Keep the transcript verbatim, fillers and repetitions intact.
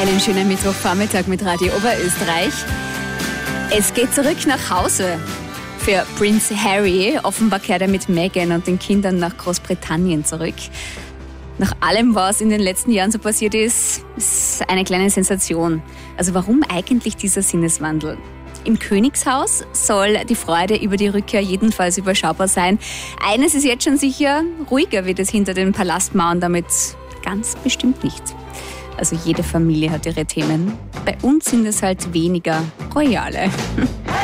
Einen schönen Mittwochvormittag mit Radio Oberösterreich. Es geht zurück nach Hause für Prince Harry. Offenbar kehrt er mit Meghan und den Kindern nach Großbritannien zurück. Nach allem, was in den letzten Jahren so passiert ist, ist eine kleine Sensation. Also warum eigentlich dieser Sinneswandel? Im Königshaus soll die Freude über die Rückkehr jedenfalls überschaubar sein. Eines ist jetzt schon sicher, ruhiger wird es hinter den Palastmauern damit ganz bestimmt nicht. Also jede Familie hat ihre Themen. Bei uns sind es halt weniger royale.